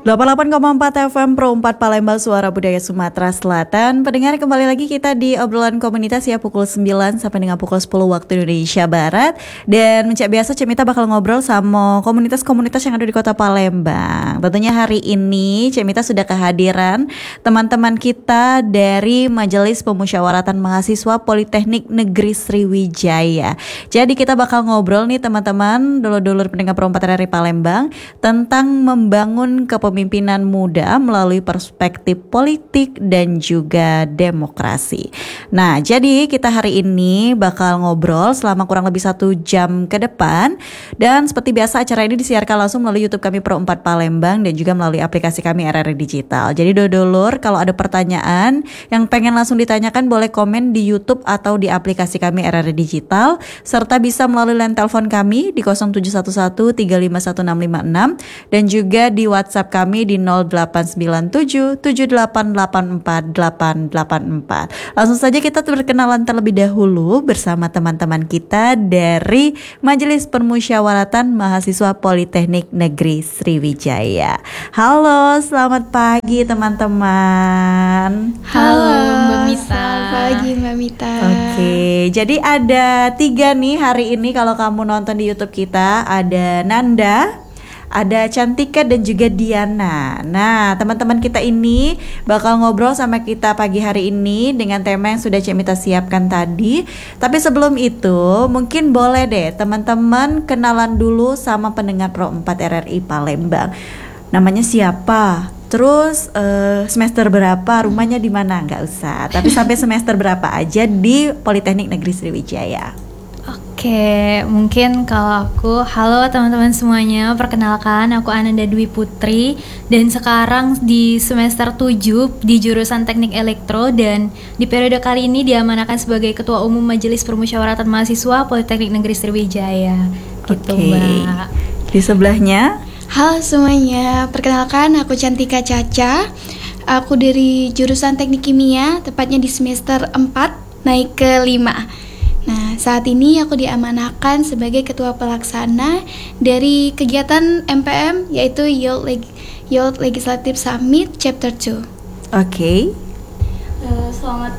88,4 FM Pro 4 Palembang Suara Budaya Sumatera Selatan. Pendengar, kembali lagi kita di obrolan komunitas ya, pukul 9 sampai dengan pukul 10 waktu Indonesia Barat. Dan mencak biasa Cemita bakal ngobrol sama komunitas-komunitas yang ada di kota Palembang. Tentunya hari ini Cemita sudah kehadiran teman-teman kita dari Majelis Pemusyawaratan Mahasiswa Politeknik Negeri Sriwijaya. Jadi kita bakal ngobrol nih teman-teman, dulur-dulur pendengar Pro 4 RRI Palembang, tentang membangun kepemimpinan muda melalui perspektif politik dan juga demokrasi. Nah, jadi kita hari ini bakal ngobrol selama kurang lebih 1 jam ke depan. Dan seperti biasa acara ini disiarkan langsung melalui YouTube kami Pro 4 Palembang dan juga melalui aplikasi kami RRI Digital. Jadi dulur kalau ada pertanyaan yang pengen langsung ditanyakan, boleh komen di YouTube atau di aplikasi kami RRI Digital, serta bisa melalui line telepon kami di 0711 351 656 dan juga di WhatsApp kami di 0897 7884 884. Langsung saja kita berkenalan terlebih dahulu bersama teman-teman kita dari Majelis Permusyawaratan Mahasiswa Politeknik Negeri Sriwijaya. Halo, selamat pagi teman-teman. Halo Mbak Mita. Selamat pagi Mbak Mita. Oke, jadi ada 3 nih hari ini kalau kamu nonton di YouTube kita. Ada Nanda, ada Cantika dan juga Diana. Nah, teman-teman kita ini bakal ngobrol sama kita pagi hari ini dengan tema yang sudah Cemita siapkan tadi. Tapi sebelum itu, mungkin boleh deh teman-teman kenalan dulu sama pendengar Pro 4 RRI Palembang. Namanya siapa? Terus semester berapa? Rumahnya di mana? Nggak usah. Tapi sampai semester berapa aja di Politeknik Negeri Sriwijaya. Oke, mungkin kalau aku, halo teman-teman semuanya, perkenalkan aku Ananda Dwi Putri dan sekarang di semester 7 di jurusan Teknik Elektro, dan di periode kali ini diamanahkan sebagai Ketua Umum Majelis Permusyawaratan Mahasiswa Politeknik Negeri Sriwijaya. Gitu, Mbak. Di sebelahnya, Halo semuanya, perkenalkan aku Cantika Caca. Aku dari jurusan Teknik Kimia, tepatnya di semester 4 naik ke 5. Nah, saat ini aku diamanahkan sebagai Ketua Pelaksana dari kegiatan MPM, yaitu Youth Legislative Summit Chapter 2. Oke. Selamat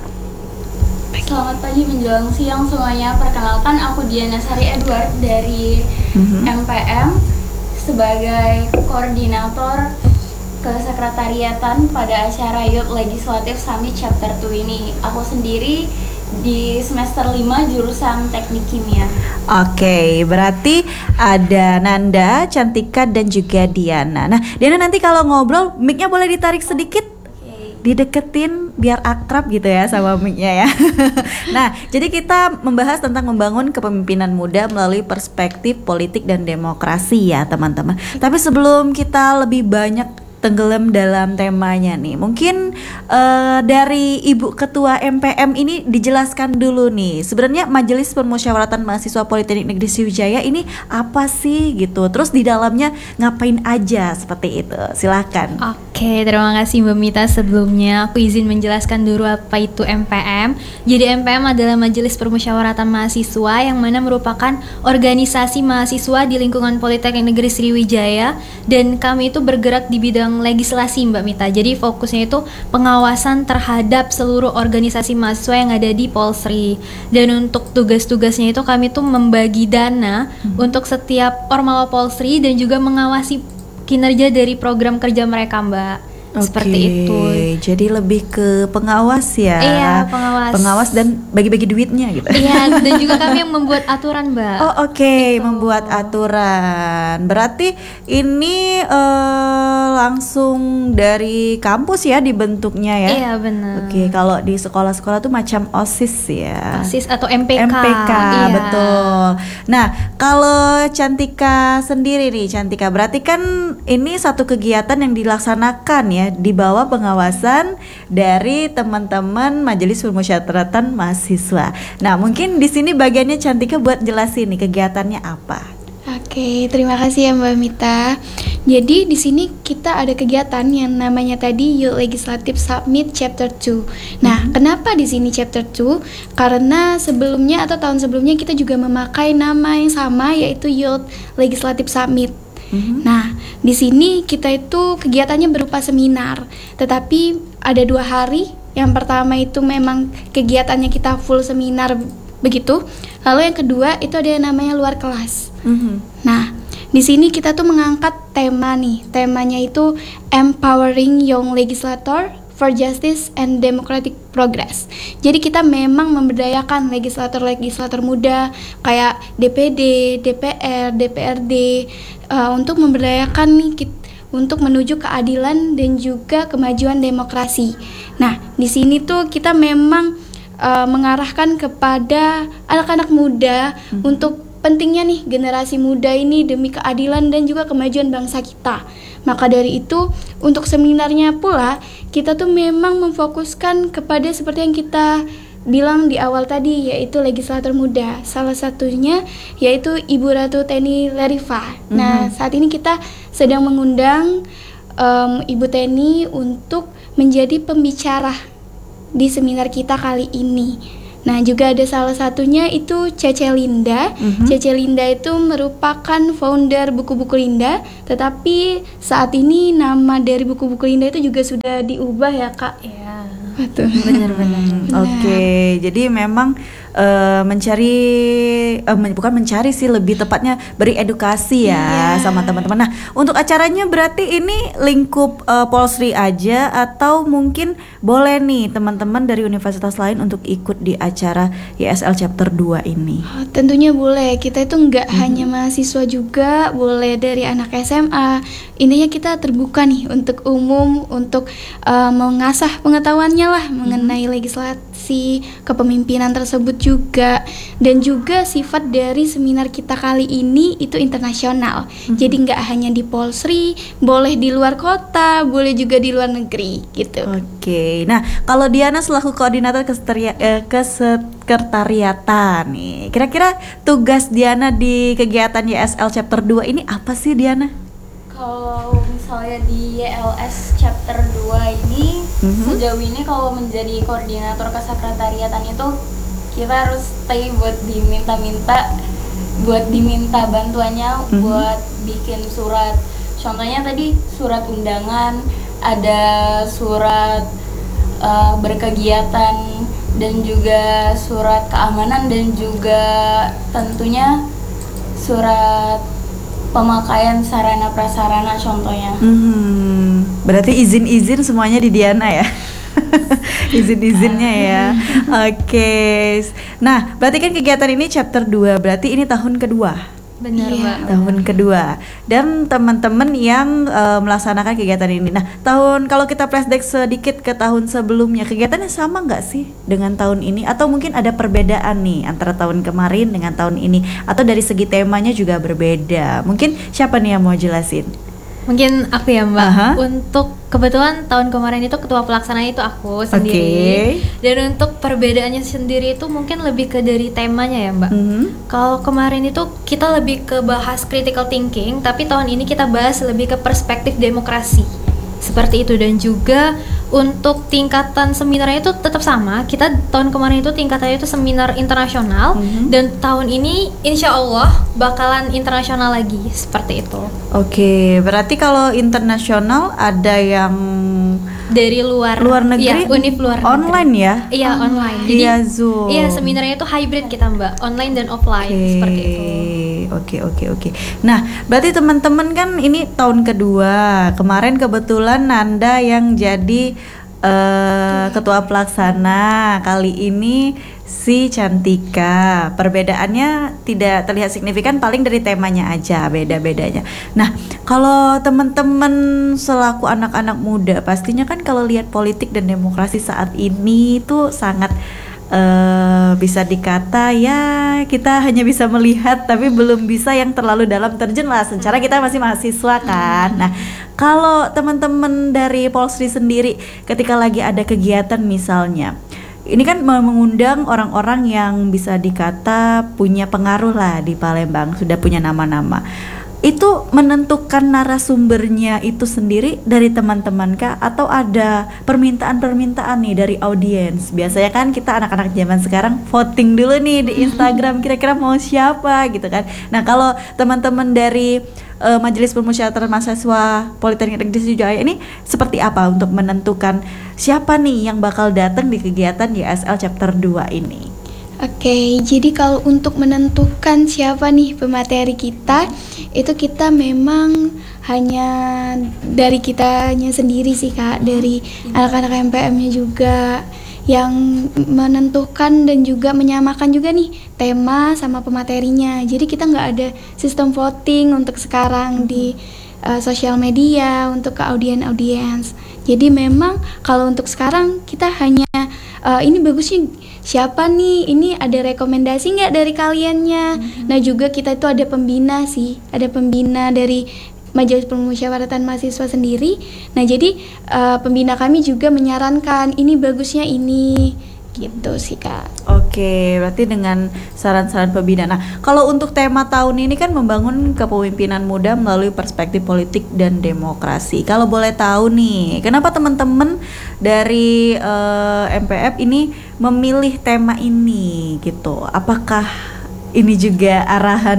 pagi menjelang siang semuanya. Perkenalkan aku Diana Sari Edward dari MPM sebagai koordinator kesekretariatan pada acara Youth Legislative Summit Chapter 2 ini. Aku sendiri di semester 5 jurusan Teknik Kimia. Oke, berarti ada Nanda, Cantika dan juga Diana. Nah, Diana nanti kalau ngobrol mic-nya boleh ditarik sedikit. Dideketin biar akrab gitu ya sama mic-nya ya. Nah, jadi kita membahas tentang membangun kepemimpinan muda melalui perspektif politik dan demokrasi ya teman-teman. Tapi sebelum kita lebih banyak tenggelam dalam temanya nih, mungkin dari Ibu Ketua MPM ini dijelaskan dulu nih, sebenarnya Majelis Permusyawaratan Mahasiswa Politeknik Negeri Sriwijaya ini apa sih gitu, terus di dalamnya ngapain aja, seperti itu. Silakan. Oke, terima kasih Mbak Mita. Sebelumnya aku izin menjelaskan dulu apa itu MPM. Jadi MPM adalah Majelis Permusyawaratan Mahasiswa yang mana merupakan organisasi mahasiswa di lingkungan Politeknik Negeri Sriwijaya, dan kami itu bergerak di bidang legislasi Mbak Mita. Jadi fokusnya itu pengawasan terhadap seluruh organisasi mahasiswa yang ada di Polsri. Dan untuk tugas-tugasnya itu kami tuh membagi dana untuk setiap ormawa Polsri dan juga mengawasi kinerja dari program kerja mereka, Mbak. Seperti itu. Jadi lebih ke pengawas ya. Iya, pengawas. Pengawas dan bagi-bagi duitnya gitu. Iya, dan juga kami yang membuat aturan, Mbak. Oh, oke, membuat aturan. Berarti ini langsung dari kampus ya dibentuknya ya? Iya, benar. Oke, kalau di sekolah-sekolah tuh macam OSIS ya. OSIS atau MPK. MPK, iya. Betul. Nah, kalau Cantika sendiri nih, Cantika, berarti kan ini satu kegiatan yang dilaksanakan ya di bawah pengawasan dari teman-teman Majelis Permusyawaratan Mahasiswa. Nah, mungkin di sini bagiannya Cantika buat jelasin nih kegiatannya apa. Oke, terima kasih ya Mbak Mita. Jadi di sini kita ada kegiatan yang namanya tadi Youth Legislative Summit Chapter 2. Nah, kenapa di sini Chapter 2? Karena sebelumnya atau tahun sebelumnya kita juga memakai nama yang sama, yaitu Youth Legislative Summit. Nah, di sini kita itu kegiatannya berupa seminar, tetapi ada 2 hari. Yang pertama itu memang kegiatannya kita full seminar begitu. Lalu yang kedua itu ada yang namanya luar kelas. Nah, di sini kita tuh mengangkat tema nih. Temanya itu Empowering Young Legislator for Justice and Democratic Progress. Jadi kita memang memberdayakan legislator-legislator muda kayak DPD, DPR, DPRD untuk memberdayakan nih untuk menuju keadilan dan juga kemajuan demokrasi. Nah, di sini tuh kita memang mengarahkan kepada anak-anak muda untuk pentingnya nih generasi muda ini demi keadilan dan juga kemajuan bangsa kita. Maka dari itu, untuk seminarnya pula, kita tuh memang memfokuskan kepada seperti yang kita bilang di awal tadi, yaitu legislator muda. Salah satunya yaitu Ibu Ratu Teni Leriva. Nah, saat ini kita sedang mengundang Ibu Teni untuk menjadi pembicara di seminar kita kali ini. Nah, juga ada salah satunya itu Cece Linda. Cece Linda itu merupakan founder buku-buku Linda, tetapi saat ini nama dari buku-buku Linda itu juga sudah diubah ya, Kak. Iya. Betul. Benar-benar. Oke, jadi memang bukan mencari sih, lebih tepatnya beri edukasi ya sama teman-teman. Nah, untuk acaranya berarti ini lingkup Polsri aja atau mungkin boleh nih teman-teman dari universitas lain untuk ikut di acara YSL Chapter 2 ini? Tentunya boleh. Kita itu nggak hanya mahasiswa juga, boleh dari anak SMA. Intinya kita terbuka nih untuk umum, untuk mengasah pengetahuannya lah mengenai legislasi kepemimpinan tersebut juga. Dan juga sifat dari seminar kita kali ini itu internasional. Jadi nggak hanya di Polsri, boleh di luar kota, boleh juga di luar negeri gitu. Oke, nah kalau Diana selaku koordinator kesekretariatan nih, kira-kira tugas Diana di kegiatan YSL Chapter 2 ini apa sih, Diana? Kalau misalnya di YLS Chapter 2 ini, sejauh ini kalau menjadi koordinator kesekretariatan itu kita harus stay buat diminta bantuannya buat bikin surat. Contohnya tadi surat undangan, ada surat berkegiatan, dan juga surat keamanan, dan juga tentunya surat pemakaian sarana prasarana contohnya. Berarti izin-izin semuanya di Diana ya? Izin-izinnya ya. Oke. Nah, berarti kan kegiatan ini chapter 2, berarti ini tahun kedua. Benar, Mbak. Tahun kedua. Dan teman-teman yang melaksanakan kegiatan ini. Nah, kalau kita flashback sedikit ke tahun sebelumnya, kegiatannya sama nggak sih dengan tahun ini? Atau mungkin ada perbedaan nih antara tahun kemarin dengan tahun ini? Atau dari segi temanya juga berbeda? Mungkin siapa nih yang mau jelasin? Mungkin aku ya, Mbak. Untuk kebetulan tahun kemarin itu ketua pelaksana itu aku sendiri. Dan untuk perbedaannya sendiri itu mungkin lebih ke dari temanya ya, Mbak. Kalau kemarin itu kita lebih ke bahas critical thinking, tapi tahun ini kita bahas lebih ke perspektif demokrasi. Seperti itu. Dan juga untuk tingkatan seminarnya itu tetap sama. Kita tahun kemarin itu tingkatannya itu seminar internasional, dan tahun ini insya Allah bakalan internasional lagi, seperti itu. Oke, berarti kalau internasional ada yang dari luar negeri, ya, univ luar online negeri. Ya? Iya, online. Jadi via Zoom. Iya, seminarnya itu hybrid kita, Mbak, online dan offline, seperti itu. Oke. Nah, berarti teman-teman kan ini tahun kedua. Kemarin kebetulan Nanda yang jadi ketua pelaksana. Kali ini si Cantika. Perbedaannya tidak terlihat signifikan, paling dari temanya aja beda-bedanya. Nah, kalau teman-teman selaku anak-anak muda, pastinya kan kalau lihat politik dan demokrasi saat ini tuh sangat bisa dikata ya kita hanya bisa melihat tapi belum bisa yang terlalu dalam terjun lah, secara kita masih mahasiswa kan. Nah, kalau teman-teman dari Polsri sendiri ketika lagi ada kegiatan misalnya, ini kan mengundang orang-orang yang bisa dikata punya pengaruh lah di Palembang, sudah punya nama-nama. Itu menentukan narasumbernya itu sendiri dari teman-teman kah? Atau ada permintaan-permintaan nih dari audiens? Biasanya kan kita anak-anak zaman sekarang voting dulu nih di Instagram, kira-kira mau siapa gitu kan. Nah, kalau teman-teman dari Majelis Permusyawaratan Mahasiswa Politeknik Negeri Sriwijaya ini seperti apa untuk menentukan siapa nih yang bakal datang di kegiatan YSL Chapter 2 ini? Oke, jadi kalau untuk menentukan siapa nih pemateri kita, itu kita memang hanya dari kitanya sendiri sih Kak, dari anak-anak MPM-nya juga yang menentukan dan juga menyamakan juga nih tema sama pematerinya. Jadi kita nggak ada sistem voting untuk sekarang di sosial media untuk ke audiens. Jadi memang kalau untuk sekarang kita hanya ini bagusnya siapa nih, ini ada rekomendasi nggak dari kaliannya. Nah juga kita itu ada pembina sih, ada pembina dari Majelis Permusyawaratan Mahasiswa sendiri. Nah jadi pembina kami juga menyarankan ini bagusnya ini, gitu sih Kak. Oke, berarti dengan saran-saran pembina. Nah, kalau untuk tema tahun ini kan membangun kepemimpinan muda melalui perspektif politik dan demokrasi. Kalau boleh tahu nih, kenapa teman-teman dari MPF ini memilih tema ini gitu? Apakah ini juga arahan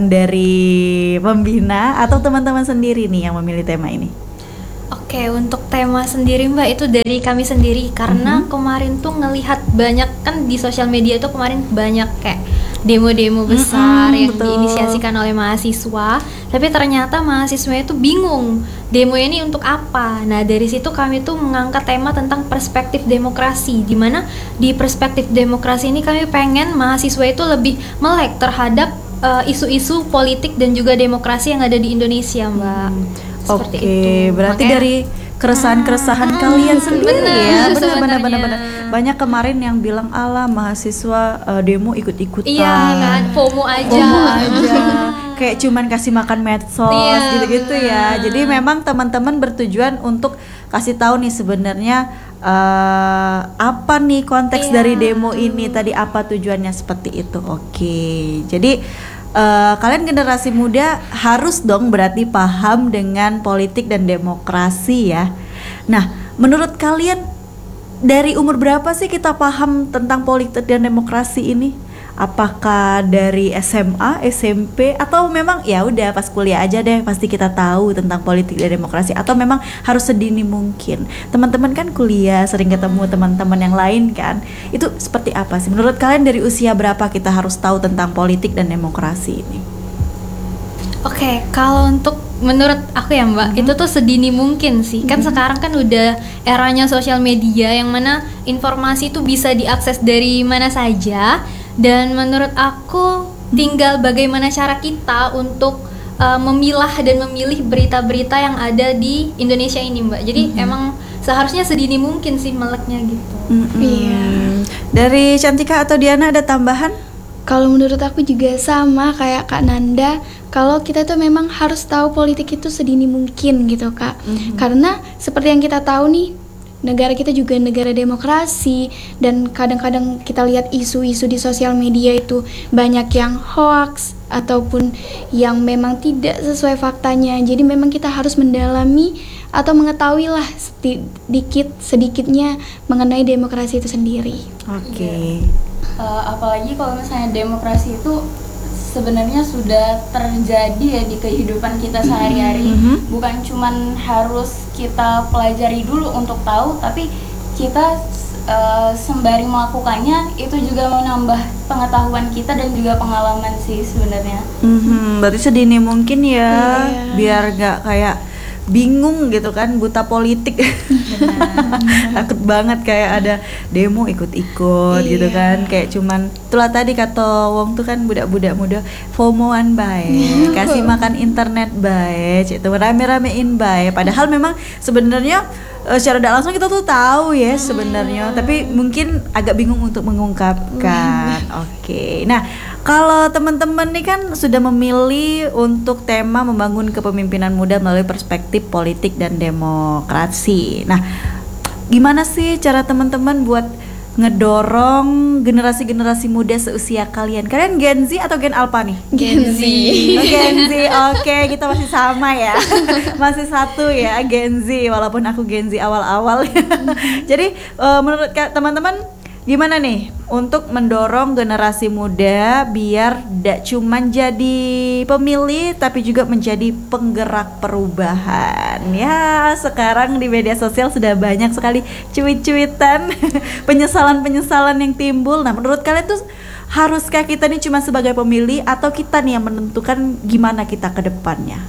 dari pembina atau teman-teman sendiri nih yang memilih tema ini? Oke, untuk tema sendiri Mbak itu dari kami sendiri karena kemarin tuh ngelihat banyak kan di sosial media itu kemarin banyak kayak demo-demo besar yang betul. diinisiasikan oleh mahasiswa, tapi ternyata mahasiswa itu bingung demo ini untuk apa. Nah dari situ kami tuh mengangkat tema tentang perspektif demokrasi, di mana di perspektif demokrasi ini kami pengen mahasiswa itu lebih melek terhadap isu-isu politik dan juga demokrasi yang ada di Indonesia Mbak. Seperti Oke, itu. berarti Makanya- dari keresahan-keresahan kalian sendiri benar, ya. sebenarnya. Benar. Banyak kemarin yang bilang ala mahasiswa demo ikut-ikutan. Iya kan, FOMO aja. FOMO aja. Kayak cuman kasih makan medsos Iya, gitu-gitu ya. Jadi memang teman-teman bertujuan untuk kasih tahu nih sebenarnya apa nih konteks dari demo ini tadi, apa tujuannya seperti itu. Oke. Jadi kalian generasi muda harus dong berarti paham dengan politik dan demokrasi ya. Nah, menurut kalian dari umur berapa sih kita paham tentang politik dan demokrasi ini? Apakah dari SMA, SMP, atau memang ya udah pas kuliah aja deh pasti kita tahu tentang politik dan demokrasi, atau memang harus sedini mungkin? Teman-teman kan kuliah sering ketemu teman-teman yang lain kan, itu seperti apa sih menurut kalian? Dari usia berapa kita harus tahu tentang politik dan demokrasi ini? Oke, kalau untuk menurut aku ya Mbak, itu tuh sedini mungkin sih. Kan sekarang kan udah eranya sosial media yang mana informasi itu bisa diakses dari mana saja. Dan menurut aku tinggal bagaimana cara kita untuk memilah dan memilih berita-berita yang ada di Indonesia ini Mbak. Jadi emang seharusnya sedini mungkin sih meleknya gitu. Iya. Dari Cantika atau Diana ada tambahan? Kalau menurut aku juga sama kayak Kak Nanda, kalau kita tuh memang harus tahu politik itu sedini mungkin gitu Kak. Karena seperti yang kita tahu nih, negara kita juga negara demokrasi, dan kadang-kadang kita lihat isu-isu di sosial media itu banyak yang hoax ataupun yang memang tidak sesuai faktanya. Jadi memang kita harus mendalami atau mengetahui lah sedikitnya mengenai demokrasi itu sendiri. Oke. Apalagi kalau misalnya demokrasi itu sebenarnya sudah terjadi ya di kehidupan kita sehari-hari. Bukan cuman harus kita pelajari dulu untuk tahu, tapi kita sembari melakukannya itu juga menambah pengetahuan kita dan juga pengalaman sih sebenarnya. Berarti sedini mungkin ya, Iya. biar gak kayak bingung gitu kan, buta politik. Takut banget kayak ada demo ikut-ikut gitu kan, kayak cuman itulah tadi kata Wong tuh kan, budak-budak muda FOMO-an bae, kasih makan internet bae, itu rame-ramein bae. Padahal memang sebenarnya secara tidak langsung kita tuh tahu ya sebenarnya, tapi mungkin agak bingung untuk mengungkapkan. Oke. Nah, kalau teman-teman nih kan sudah memilih untuk tema membangun kepemimpinan muda melalui perspektif politik dan demokrasi. Nah, gimana sih cara teman-teman buat ngedorong generasi-generasi muda seusia kalian? Kalian Gen Z atau Gen Alpha nih? Gen Z. Oh, Gen Z, oke, kita masih sama ya. Masih satu ya, Gen Z, walaupun aku Gen Z awal-awal. Jadi menurut teman-teman, gimana nih untuk mendorong generasi muda biar tidak cuman jadi pemilih tapi juga menjadi penggerak perubahan. Ya, sekarang di media sosial sudah banyak sekali cuit-cuitan penyesalan-penyesalan yang timbul. Nah, menurut kalian tuh haruskah kita nih cuma sebagai pemilih atau kita nih yang menentukan gimana kita ke depannya?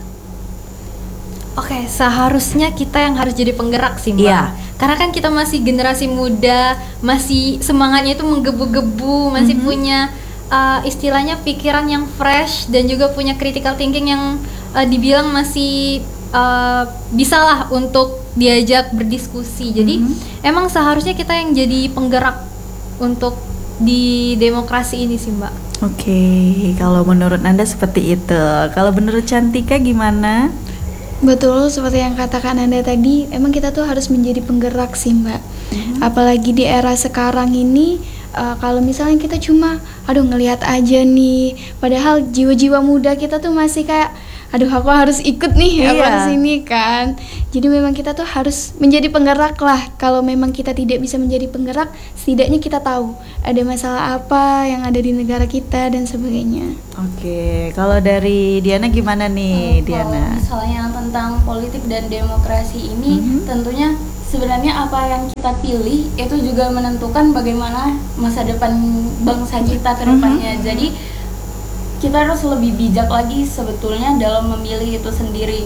Oke, seharusnya kita yang harus jadi penggerak sih Mbak. Iya. Karena kan kita masih generasi muda, masih semangatnya itu menggebu-gebu, masih punya istilahnya pikiran yang fresh dan juga punya critical thinking yang dibilang masih bisa lah untuk diajak berdiskusi. Jadi emang seharusnya kita yang jadi penggerak untuk di demokrasi ini sih Mbak. Oke, kalau menurut Anda seperti itu. Kalau menurut Cantika gimana? Betul, seperti yang katakan Anda tadi, emang kita tuh harus menjadi penggerak sih Mbak. Apalagi di era sekarang ini, kalau misalnya kita cuma, ngelihat aja nih, padahal jiwa-jiwa muda kita tuh masih kayak, aku harus ikut nih, aku harus ini kan. Jadi memang kita tuh harus menjadi penggerak lah. Kalau memang kita tidak bisa menjadi penggerak, setidaknya kita tahu ada masalah apa yang ada di negara kita dan sebagainya. Oke, kalau dari Diana gimana nih, Diana? Kalau misalnya tentang politik dan demokrasi ini, tentunya sebenarnya apa yang kita pilih itu juga menentukan bagaimana masa depan bangsa kita ke depannya. Jadi kita harus lebih bijak lagi sebetulnya dalam memilih itu sendiri.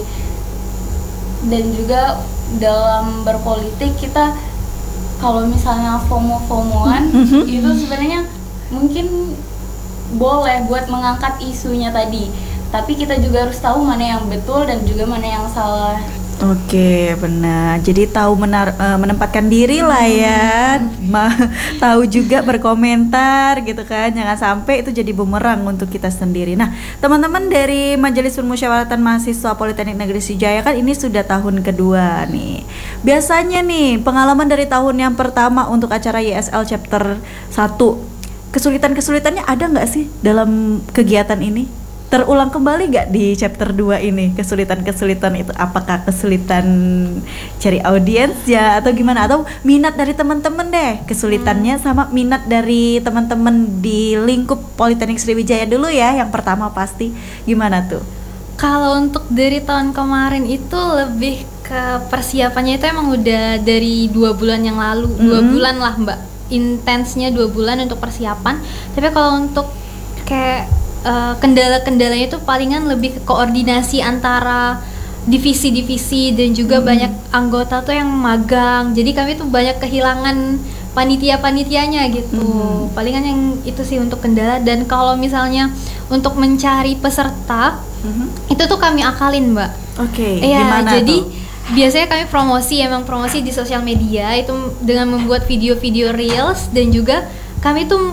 Dan juga dalam berpolitik kita kalau misalnya FOMO-FOMOan itu sebenarnya mungkin boleh buat mengangkat isunya tadi, tapi kita juga harus tahu mana yang betul dan juga mana yang salah. Oke, benar. Jadi tahu menempatkan diri lah ya, tahu juga berkomentar gitu kan. Jangan sampai itu jadi bumerang untuk kita sendiri. Nah, teman-teman dari Majelis Permusyawaratan Mahasiswa Politeknik Negeri Sriwijaya kan ini sudah tahun kedua nih. Biasanya nih pengalaman dari tahun yang pertama untuk acara YSL Chapter 1, kesulitan-kesulitannya ada nggak sih dalam kegiatan ini? Terulang kembali gak di chapter 2 ini kesulitan-kesulitan itu? Apakah kesulitan cari audiens ya atau gimana? Atau minat dari teman-teman deh kesulitannya sama minat dari teman-teman di lingkup Politeknik Sriwijaya dulu ya, yang pertama pasti gimana tuh? Kalau untuk dari tahun kemarin itu lebih ke persiapannya itu emang udah dari 2 bulan yang lalu, 2 bulan lah Mbak, intensnya 2 bulan untuk persiapan. Tapi kalau untuk kayak kendala-kendalanya itu palingan lebih ke koordinasi antara divisi-divisi dan juga banyak anggota tuh yang magang. Jadi kami tuh banyak kehilangan panitia-panitianya gitu. Palingan yang itu sih untuk kendala. Dan kalau misalnya untuk mencari peserta itu tuh kami akalin Mbak. Oke, iya, gimana jadi tuh? Biasanya kami promosi di sosial media itu dengan membuat video-video reels, dan juga kami tuh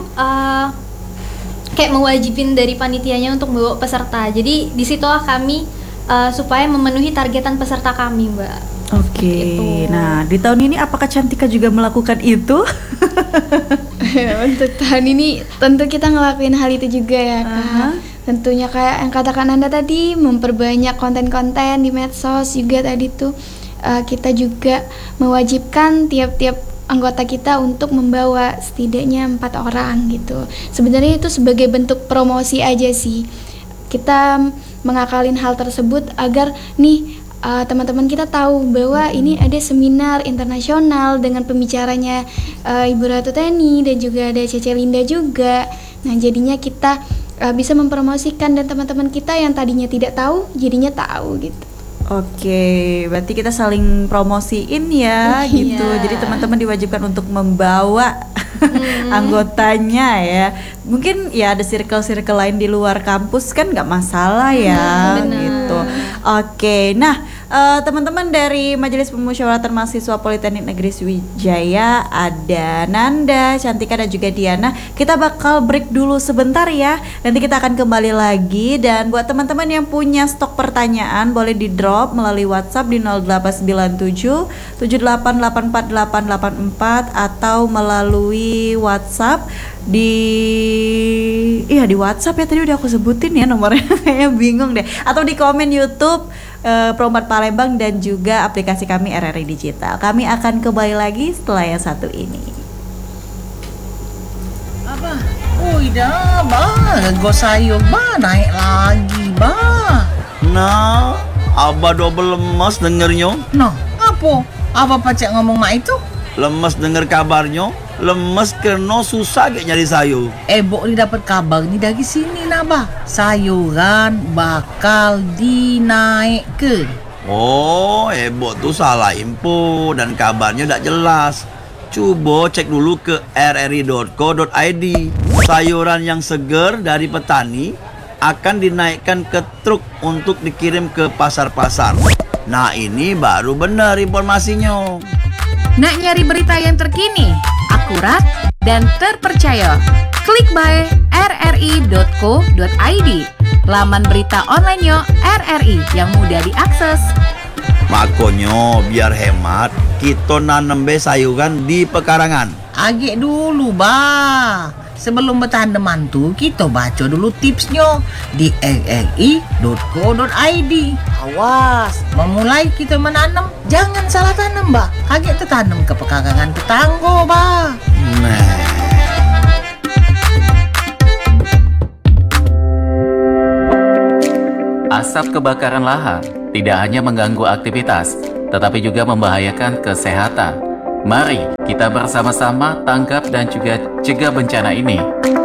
kayak mewajibin dari panitianya untuk membawa peserta. Jadi disitulah kami supaya memenuhi targetan peserta kami Mbak. Oke, nah di tahun ini apakah Cantika juga melakukan itu? Untuk tahun ini tentu kita ngelakuin hal itu juga ya Kak. Tentunya kayak yang katakan Anda tadi, memperbanyak konten-konten di medsos juga tadi tuh. Kita juga mewajibkan tiap-tiap anggota kita untuk membawa setidaknya 4 orang gitu. Sebenarnya itu sebagai bentuk promosi aja sih. Kita mengakalin hal tersebut agar nih teman-teman kita tahu bahwa ini ada seminar internasional dengan pembicaranya Ibu Ratu Teni dan juga ada Cece Linda juga. Nah, jadinya kita bisa mempromosikan dan teman-teman kita yang tadinya tidak tahu jadinya tahu gitu. Oke, berarti kita saling promosiin ya gitu. Jadi teman-teman diwajibkan untuk membawa anggotanya ya. Mungkin ya ada circle-circle lain di luar kampus kan nggak masalah ya gitu. Oke, nah teman-teman dari Majelis Permusyawaratan Mahasiswa Politeknik Negeri Sriwijaya, ada Nanda, Cantika dan juga Diana. Kita bakal break dulu sebentar ya. Nanti kita akan kembali lagi, dan buat teman-teman yang punya stok pertanyaan boleh di drop melalui WhatsApp di 0897 78848884 atau melalui WhatsApp di WhatsApp ya, tadi udah aku sebutin ya nomornya. Kayaknya bingung deh. Atau di komen YouTube Pro4 Palembang dan juga aplikasi kami RRI Digital. Kami akan kembali lagi setelah yang satu ini. Tidak, bah. Rego sayur, bah. Naik lagi, bah. Nah, Abah double lemas dengernya. Nah, apa? Apa pacak ngomong mak itu? Lemes denger kabarnya. Lemes karena susah gak nyari sayur. Bok ni dapat kabar ni dari sini nah, bah. Sayuran bakal dinaikkan. Oh, Ebok tuh salah info dan kabarnya tak jelas. Coba cek dulu ke rri.co.id. Sayuran yang segar dari petani akan dinaikkan ke truk untuk dikirim ke pasar-pasar. Nah, ini baru benar informasinya. Nak nyari berita yang terkini, akurat, dan terpercaya? Klik by rri.co.id, laman berita online RRI yang mudah diakses. Makanya biar hemat, kita nanam sayuran di pekarangan. Agak dulu, bah. Sebelum bertanaman tuh, kita baca dulu tipsnya di rri.co.id. Awas, memulai kita menanam, jangan salah tanam, bah. Agak tertanam ke pekarangan tetangga, bah. Nah, asap kebakaran lahan tidak hanya mengganggu aktivitas, tetapi juga membahayakan kesehatan. Mari kita bersama-sama tangkap dan juga cegah bencana ini.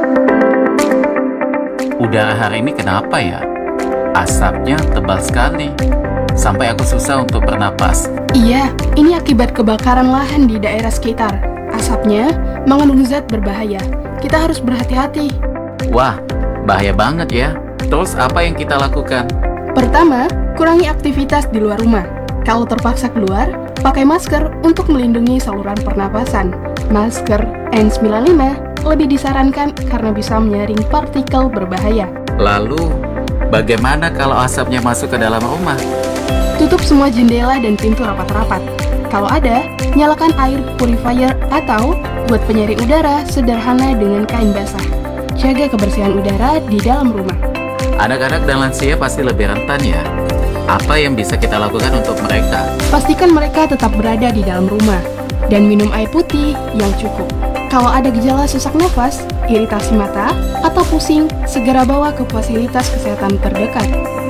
Udara hari ini kenapa ya? Asapnya tebal sekali, sampai aku susah untuk bernapas. Iya, ini akibat kebakaran lahan di daerah sekitar. Asapnya mengandung zat berbahaya. Kita harus berhati-hati. Wah, bahaya banget ya. Terus apa yang kita lakukan? Pertama, kurangi aktivitas di luar rumah. Kalau terpaksa keluar, pakai masker untuk melindungi saluran pernapasan. Masker N95 lebih disarankan karena bisa menyaring partikel berbahaya. Lalu, bagaimana kalau asapnya masuk ke dalam rumah? Tutup semua jendela dan pintu rapat-rapat. Kalau ada, nyalakan air purifier atau buat penyaring udara sederhana dengan kain basah. Jaga kebersihan udara di dalam rumah. Anak-anak dan lansia pasti lebih rentan ya. Apa yang bisa kita lakukan untuk mereka? Pastikan mereka tetap berada di dalam rumah dan minum air putih yang cukup. Kalau ada gejala sesak nafas, iritasi mata, atau pusing, segera bawa ke fasilitas kesehatan terdekat.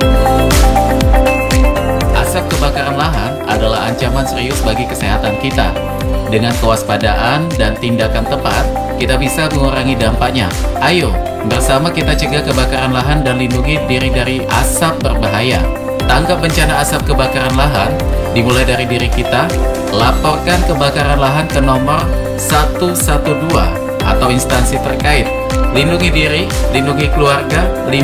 Asap kebakaran lahan adalah ancaman serius bagi kesehatan kita. Dengan kewaspadaan dan tindakan tepat, kita bisa mengurangi dampaknya. Ayo, bersama kita cegah kebakaran lahan dan lindungi diri dari asap berbahaya. Tangkap bencana asap kebakaran lahan dimulai dari diri kita. Laporkan kebakaran lahan ke nomor 112 atau instansi terkait. Lindungi diri, lindungi keluarga, lindungi